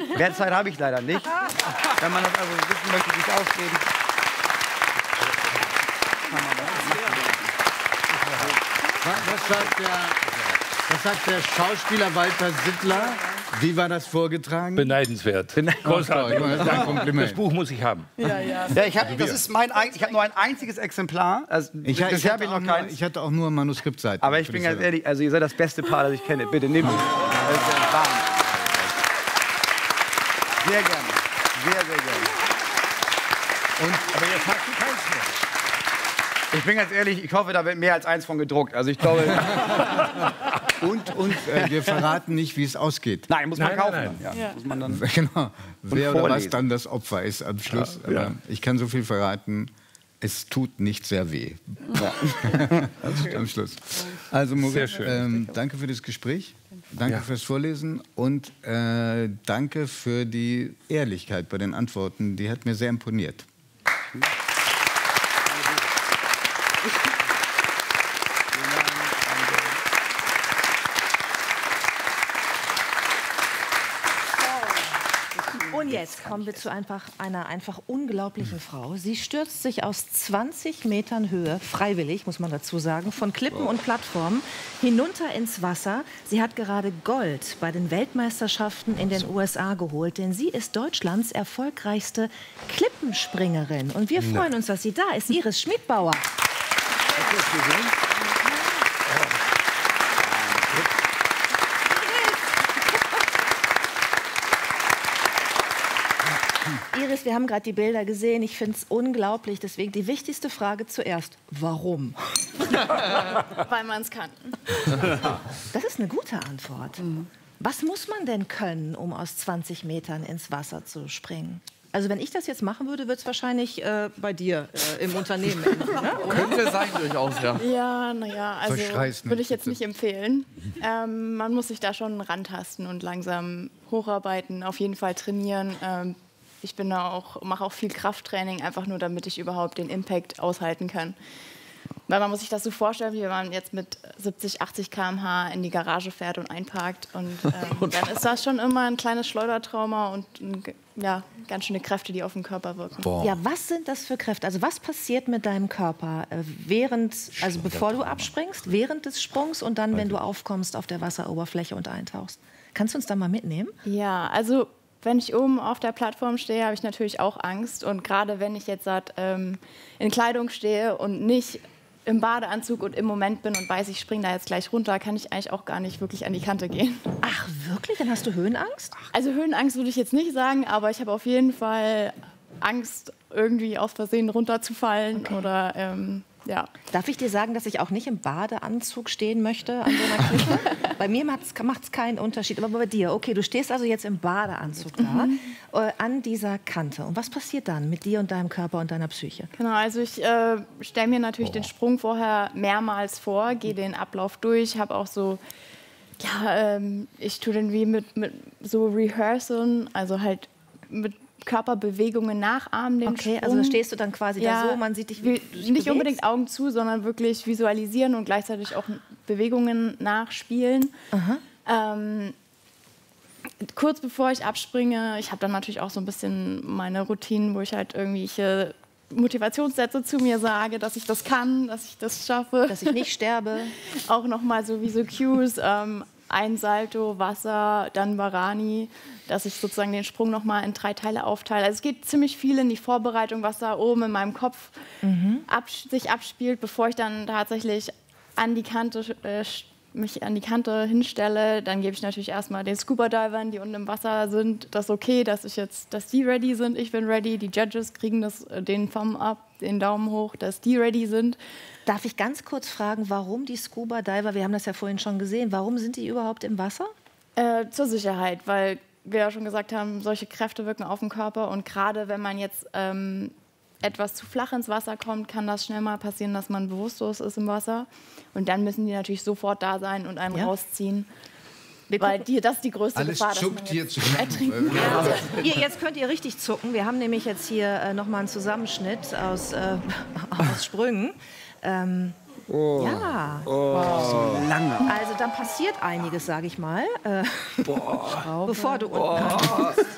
Mehr Zeit habe ich leider nicht. Wenn man das also wissen möchte, wie es ausgeht. Was sagt der Schauspieler Walter Sittler? Wie war das vorgetragen? Beneidenswert. Großartig. Das Buch muss ich haben. Ja, ich habe nur ein einziges Exemplar. Also, ich hatte auch nur Manuskriptseiten. Aber ich bin ganz ehrlich, also ihr seid das beste Paar, das ich kenne. Bitte nehmt es. Sehr gerne. Sehr, sehr gerne. Aber jetzt hast du keins mehr. Ich bin ganz ehrlich, ich hoffe, da wird mehr als eins von gedruckt. Also ich glaube... Und wir verraten nicht, wie es ausgeht. Nein, muss man kaufen. Dann. Ja. Muss man dann genau. Wer oder was dann das Opfer ist am Schluss. Ja. Aber ich kann so viel verraten, es tut nicht sehr weh. Ja. Am Schluss. Also Moritz, danke für das Gespräch. Danke fürs Vorlesen und danke für die Ehrlichkeit bei den Antworten. Die hat mir sehr imponiert. Und jetzt kommen wir zu einer einfach unglaublichen Frau. Sie stürzt sich aus 20 Metern Höhe, freiwillig, muss man dazu sagen, von Klippen und Plattformen hinunter ins Wasser. Sie hat gerade Gold bei den Weltmeisterschaften in den USA geholt, denn sie ist Deutschlands erfolgreichste Klippenspringerin. Und wir freuen uns, dass sie da ist. Iris Schmidbauer. Iris, wir haben gerade die Bilder gesehen. Ich finde es unglaublich. Deswegen die wichtigste Frage zuerst. Warum? Weil man es kann. Das ist eine gute Antwort. Was muss man denn können, um aus 20 Metern ins Wasser zu springen? Also wenn ich das jetzt machen würde, würde es wahrscheinlich bei dir im Unternehmen enden, ne? Könnte sein durchaus, ja. Ja, naja, also würde ich jetzt nicht empfehlen. Man muss sich da schon rantasten und langsam hocharbeiten, auf jeden Fall trainieren. Ich bin da auch, mache auch viel Krafttraining, einfach nur, damit ich überhaupt den Impact aushalten kann. Weil man muss sich das so vorstellen, wie wenn man jetzt mit 70, 80 km/h in die Garage fährt und einparkt. Und dann ist das schon immer ein kleines Schleudertrauma und ja, ganz schöne Kräfte, die auf den Körper wirken. Boah. Ja, was sind das für Kräfte? Also was passiert mit deinem Körper bevor du abspringst, während des Sprungs und dann, wenn du aufkommst auf der Wasseroberfläche und eintauchst? Kannst du uns da mal mitnehmen? Ja, also wenn ich oben auf der Plattform stehe, habe ich natürlich auch Angst. Und gerade wenn ich jetzt in Kleidung stehe und nicht im Badeanzug und im Moment bin und weiß, ich springe da jetzt gleich runter, kann ich eigentlich auch gar nicht wirklich an die Kante gehen. Ach, wirklich? Dann hast du Höhenangst? Also Höhenangst würde ich jetzt nicht sagen, aber ich habe auf jeden Fall Angst, irgendwie aus Versehen runterzufallen oder ja. Darf ich dir sagen, dass ich auch nicht im Badeanzug stehen möchte an so einer Klippe? Bei mir macht es keinen Unterschied, aber bei dir. Okay, du stehst also jetzt im Badeanzug da, an dieser Kante. Und was passiert dann mit dir und deinem Körper und deiner Psyche? Genau, also ich stelle mir natürlich den Sprung vorher mehrmals vor, gehe den Ablauf durch, habe auch so, ja, ich tue den wie mit so Rehearseln, also halt mit Körperbewegungen nachahmen, den Sprung. Okay, also stehst du dann quasi da so, man sieht dich wie nicht unbedingt Augen zu, sondern wirklich visualisieren und gleichzeitig auch Bewegungen nachspielen. Kurz bevor ich abspringe, ich habe dann natürlich auch so ein bisschen meine Routinen, wo ich halt irgendwelche Motivationssätze zu mir sage, dass ich das kann, dass ich das schaffe. Dass ich nicht sterbe. Auch nochmal so wie so Cues, ein Salto, Wasser, dann Varani, dass ich sozusagen den Sprung nochmal in 3 Teile aufteile. Also es geht ziemlich viel in die Vorbereitung, was da oben in meinem Kopf sich abspielt, bevor ich dann tatsächlich an die Kante, mich an die Kante hinstelle. Dann gebe ich natürlich erstmal den Scuba-Divern, die unten im Wasser sind, das okay, dass die ready sind, ich bin ready. Die Judges kriegen den Thumb up, den Daumen hoch, dass die ready sind. Darf ich ganz kurz fragen, warum die Scuba-Diver, wir haben das ja vorhin schon gesehen, warum sind die überhaupt im Wasser? Zur Sicherheit, weil wir ja schon gesagt haben, solche Kräfte wirken auf den Körper. Und gerade wenn man jetzt etwas zu flach ins Wasser kommt, kann das schnell mal passieren, dass man bewusstlos ist im Wasser. Und dann müssen die natürlich sofort da sein und einen rausziehen. Weil das ist die größte Gefahr, dass man jetzt ertrinken. Jetzt könnt ihr richtig zucken. Wir haben nämlich jetzt hier nochmal einen Zusammenschnitt aus Sprüngen. Ja. So lange. Also dann passiert einiges, sage ich mal. Bevor du unten kommst.